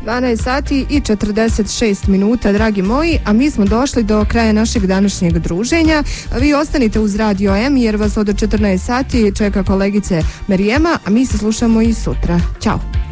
12 sati i 46 minuta, dragi moji, a mi smo došli do kraja našeg današnjeg druženja. Vi ostanite uz Radio M jer vas od 14 sati čeka kolegice Merijema, a mi se slušamo i sutra. Ćao!